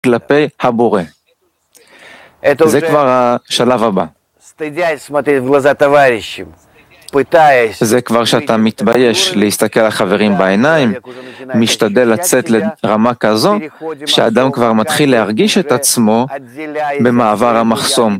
כלפי הבורא. זה כבר השלב הבא. זה כבר שאתה מתבייש להסתכל על החברים בעיניים, משתדל לצאת לרמה כזו, שהאדם כבר מתחיל להרגיש את עצמו במעבר המחסום.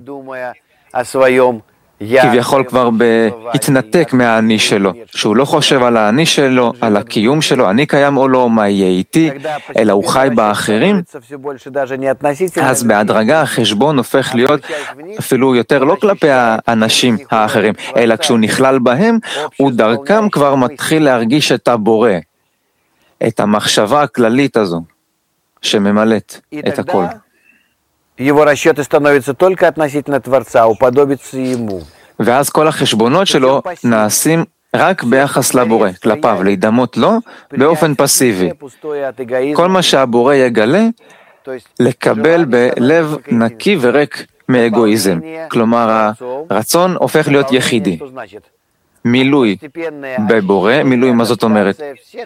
כביכול כבר בהתנתק מהאני שלו, שהוא לא חושב על האני שלו, על הקיום שלו, אני קיים או לא, מה יהיה איתי, אלא הוא חי באחרים. אז בהדרגה החשבון הופך להיות אפילו יותר לא כלפי האנשים האחרים, אלא כשהוא נכלל בהם, הוא דרכם כבר מתחיל להרגיש את הבורא, את המחשבה הכללית הזו, שממלאת את הכל. Его расчеты становятся только относительно Творца, уподобиться Ему. ואז כל החשבונות שלו נעשים רק ביחס לבורא, כלפיו, להידמות לו באופן פסיבי. כל מה שהבורא יגלה, לקבל בלב נקי וריק מאגואיזם. כלומר, הרצון הופך להיות יחידי. מילוי בבורא, מילוי מה זאת אומרת?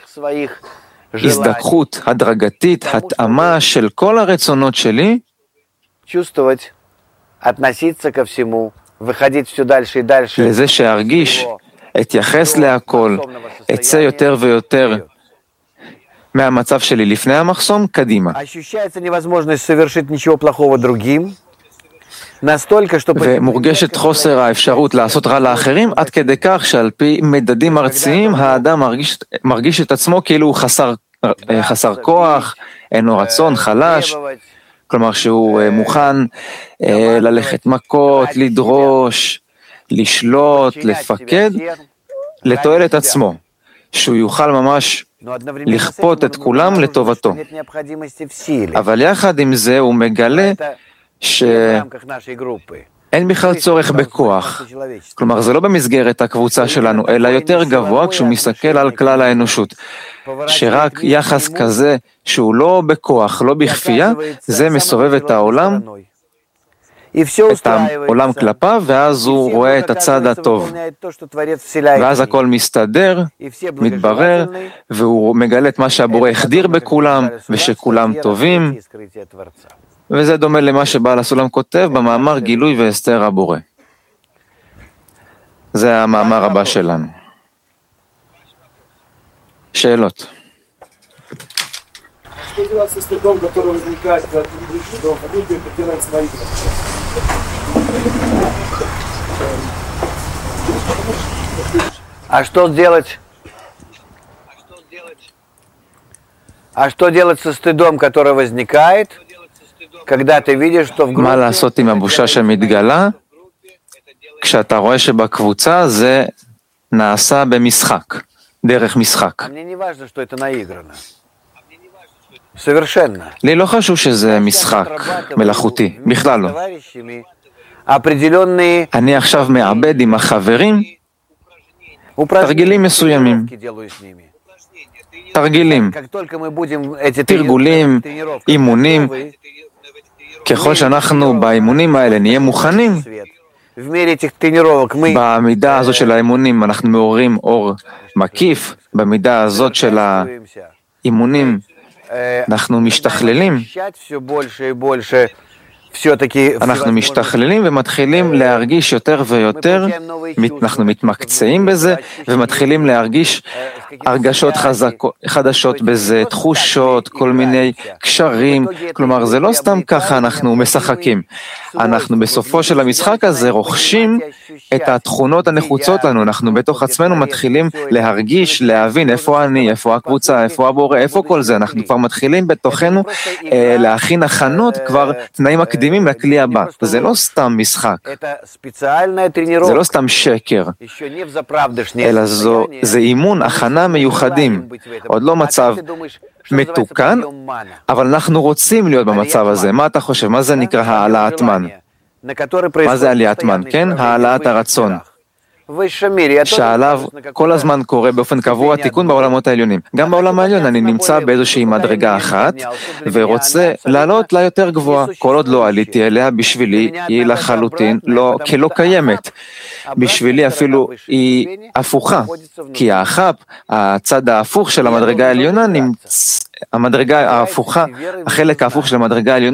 הזדככות הדרגתית, התאמה של כל הרצונות שלי, чувствовать, относиться ко всему, выходить все дальше и дальше. לזה שארגיש, אתייחס להכל, אצא יותר ויותר מהמצב שלי לפני המחסום, קדימה. Ощущается невозможность совершить ничего плохого другим, настолько, что ומורגשת חוסר האפשרות לעשות רע לאחרים, עד כדי כך שעל פי מדדים ארציים, האדם מרגיש את עצמו כאילו הוא חסר כוח, אין לו רצון, חלש. כלומר שהוא מוכן ללכת מכות, לדרוש, לשלוט, לפקד, לתועלת עצמו, שהוא יוכל ממש לכפות את כולם לטובתו. אבל יחד עם זה הוא מגלה שאין בכלל צורך בכוח. כלומר זה לא במסגרת הקבוצה שלנו, אלא יותר גבוה כשהוא מסתכל על כלל האנושות. שרק יחס כזה שהוא לא בכוח, לא בכפייה, זה מסובב את העולם, את העולם כלפיו, ואז הוא רואה את הצד הטוב. ואז הכל מסתדר, מתברר, והוא מגלה את מה שהבורא החדיר בכולם, ושכולם טובים, וזה דומה למה שבעל הסולם כותב במאמר גילוי והסתר הבורא. זה המאמר הבא שלנו. שאלות. Что делать со стыдом, который возникает, когда ты видишь, что люди это делают свои дела? А что делать? А что делать со стыдом, который возникает, когда ты видишь, что в группе... מה לעשות עם הבושה שמתגלה? כשאתה רואה שבקבוצה זה נעשה במשחק, דרך משחק. לי לא חשוב שזה משחק מלאכותי, בכלל לא. אני עכשיו מעבד עם החברים תרגילים מסוימים. תרגילים, תרגולים, אימונים. ככל שאנחנו באימונים האלה נהיה מוכנים, במידה הזאת של האימונים אנחנו מעוררים אור מקיף, במידה הזאת של האימונים אנחנו משתכללים. אנחנו משתכללים ומתחילים להרגיש יותר ויותר, אנחנו מתמקצעים בזה ומתחילים להרגיש הרגשות חדשות בזה, תחושות, כל מיני קשרים, כלומר זה לא סתם ככה אנחנו משחקים, אנחנו בסופו של המשחק הזה רוכשים את התכונות הנחוצות לנו, אנחנו בתוך עצמנו מתחילים להרגיש, להבין איפה אני, איפה הקבוצה, איפה הבורא, איפה כל זה, אנחנו כבר מתחילים בתוכנו להכין הכנות, כבר תנאים מקדימים לכלי הבא, זה לא סתם משחק, זה לא סתם שקר, אלא זה אימון, הכנה מיוחדים, עוד לא מצב מתוקן, אבל אנחנו רוצים להיות במצב הזה. מה אתה חושב? מה זה נקרא העלאת מן? מה זה עליית מן? כן? העלאת הרצון. שעליו כל הזמן קורה באופן קבוע תיקון בעולמות העליונים. גם בעולם העליון אני נמצא באיזושהי מדרגה אחת ורוצה לעלות לה יותר גבוהה. כל עוד לא עליתי אליה, בשבילי היא לחלוטין כלא קיימת. בשבילי אפילו היא הפוכה, כי הצד ההפוך של המדרגה העליונה המדרגה ההפוכה, החלק ההפוך של המדרגה העליונה